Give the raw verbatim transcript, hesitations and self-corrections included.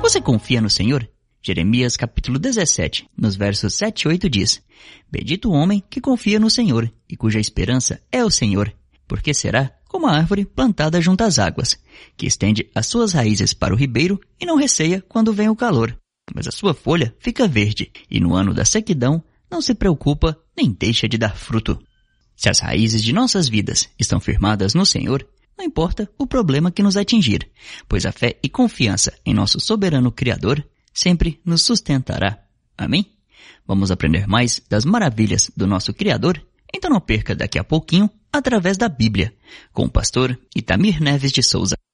Você confia no Senhor? Jeremias capítulo dezessete, nos versos sete e oito diz: Bendito o homem que confia no Senhor e cuja esperança é o Senhor, porque será como a árvore plantada junto às águas, que estende as suas raízes para o ribeiro e não receia quando vem o calor, mas a sua folha fica verde e no ano da sequidão não se preocupa nem deixa de dar fruto. Se as raízes de nossas vidas estão firmadas no Senhor, não importa o problema que nos atingir, pois a fé e confiança em nosso soberano Criador sempre nos sustentará. Amém? Vamos aprender mais das maravilhas do nosso Criador? Então não perca daqui a pouquinho através da Bíblia, com o pastor Itamir Neves de Souza.